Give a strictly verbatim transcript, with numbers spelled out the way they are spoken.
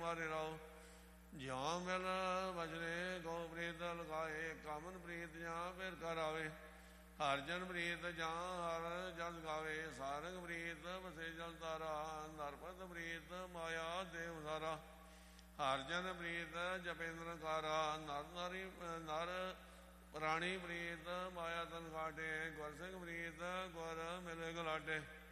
ਮਾਰੇ ਰਾਓ। ਜਿਉ ਮਿਲ ਬਚਨੇ ਗੋ ਪ੍ਰੀਤ ਲਗਾਏ, ਕਾਮਨ ਪ੍ਰੀਤ ਜਾਂ ਫਿਰ ਕਰ ਆਵੇ। ਹਰ ਜਨ ਪ੍ਰੀਤ ਜਾਂ ਹਰ ਜਲ ਗਾਵੇ, ਸਾਰੰਗ ਪ੍ਰੀਤ ਵਸੇ ਜਲ ਤਾਰਾ। ਨਰਪਤ ਪ੍ਰੀਤ ਮਾਇਆ ਦੇਵ ਸਾਰਾ, ਹਰ ਜਨ ਪ੍ਰੀਤ ਜਪੇਂਦਰ ਕਾਰਾ। ਨਰ ਨਾਰੀ ਨਰ ਪ੍ਰਾਣੀ ਪ੍ਰੀਤ ਮਾਇਆ ਤਨ ਕਾਟੇ, ਗੁਰ ਸਿੰਘ ਪ੍ਰੀਤ ਗੁਰ ਮਿਲੇ ਗਲਾਟੇ।